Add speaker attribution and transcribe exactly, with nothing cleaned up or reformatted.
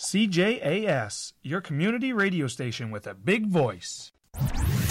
Speaker 1: C J A S, your community radio station with a big voice.